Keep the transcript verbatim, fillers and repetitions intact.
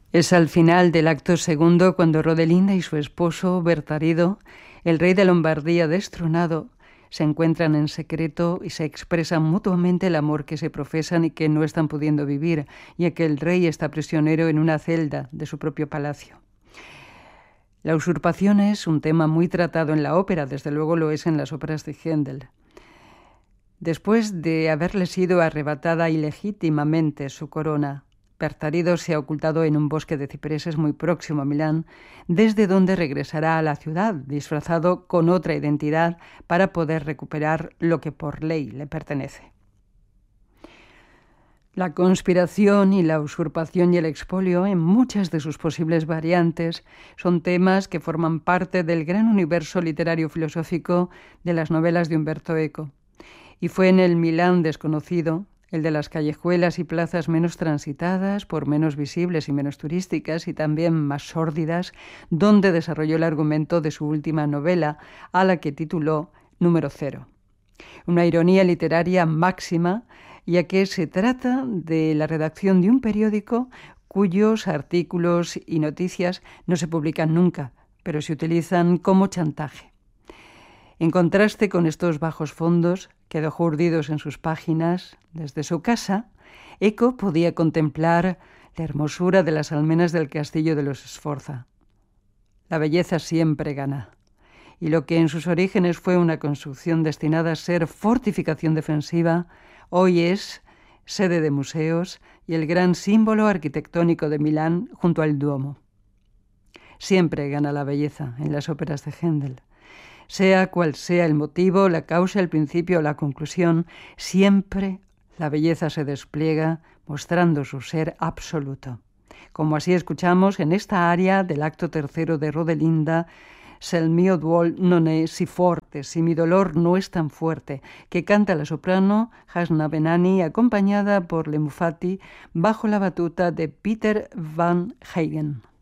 Es al final del acto segundo cuando Rodelinda y su esposo, Bertarido, el rey de Lombardía destronado, se encuentran en secreto y se expresan mutuamente el amor que se profesan y que no están pudiendo vivir, ya que el rey está prisionero en una celda de su propio palacio. La usurpación es un tema muy tratado en la ópera, desde luego lo es en las óperas de Händel. Después de haberle sido arrebatada ilegítimamente su corona, Bertarido se ha ocultado en un bosque de cipreses muy próximo a Milán, desde donde regresará a la ciudad, disfrazado con otra identidad, para poder recuperar lo que por ley le pertenece. La conspiración y la usurpación y el expolio, en muchas de sus posibles variantes, son temas que forman parte del gran universo literario filosófico de las novelas de Umberto Eco. Y fue en el Milán desconocido, el de las callejuelas y plazas menos transitadas, por menos visibles y menos turísticas y también más sórdidas, donde desarrolló el argumento de su última novela, a la que tituló Número Cero. Una ironía literaria máxima, ya que se trata de la redacción de un periódico cuyos artículos y noticias no se publican nunca, pero se utilizan como chantaje. En contraste con estos bajos fondos, que dejó urdidos en sus páginas, desde su casa, Eco podía contemplar la hermosura de las almenas del castillo de los Sforza. La belleza siempre gana, y lo que en sus orígenes fue una construcción destinada a ser fortificación defensiva, hoy es sede de museos y el gran símbolo arquitectónico de Milán junto al Duomo. Siempre gana la belleza en las óperas de Händel. Sea cual sea el motivo, la causa, el principio o la conclusión, siempre la belleza se despliega mostrando su ser absoluto. Como así escuchamos en esta aria del acto tercero de Rodelinda, «Se il mio duol non è si forte», si mi dolor no es tan fuerte, que canta la soprano Hasna Benani, acompañada por Le Mufati, bajo la batuta de Peter Van Hagen.